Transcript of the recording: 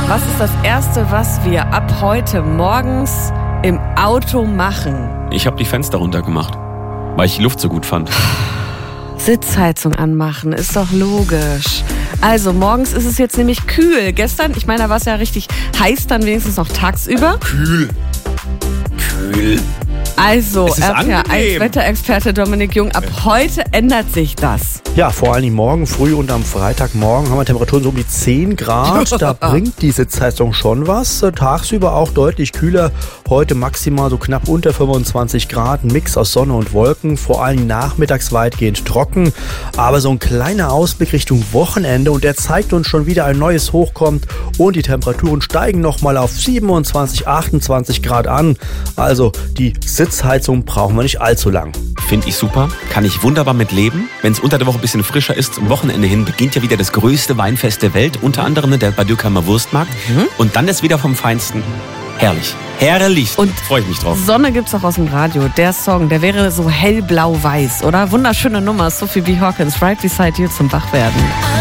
Was ist das Erste, was wir ab heute morgens im Auto machen? Ich habe die Fenster runtergemacht, weil ich die Luft so gut fand. Sitzheizung anmachen, ist doch logisch. Also morgens ist es jetzt nämlich kühl. Gestern, ich meine, da war es ja richtig heiß, dann wenigstens noch tagsüber. Kühl. Also, Es ist angenehm. Wetterexperte Dominik Jung, ab heute ändert sich das. Ja, vor allem morgen früh und am Freitagmorgen haben wir Temperaturen so um die 10 Grad. Da bringt die Sitzheizung schon was. Tagsüber auch deutlich kühler. Heute maximal so knapp unter 25 Grad. Ein Mix aus Sonne und Wolken. Vor allem nachmittags weitgehend trocken. Aber so ein kleiner Ausblick Richtung Wochenende. Und der zeigt uns schon wieder ein neues Hoch kommt. Und die Temperaturen steigen nochmal auf 27, 28 Grad an. Also die Sitzheizung brauchen wir nicht allzu lang. Finde ich super, kann ich wunderbar mit leben. Wenn es unter der Woche ein bisschen frischer ist, zum Wochenende hin beginnt ja wieder das größte Weinfest der Welt, unter anderem der Bad-Dürkheimer Wurstmarkt. Und dann ist wieder vom Feinsten. Herrlich. Herrlich. Und freue ich mich drauf. Sonne gibt's auch aus dem Radio. Der Song, der wäre so hellblau-weiß, oder? Wunderschöne Nummer. Sophie B. Hawkins, Right Beside You zum Wachwerden.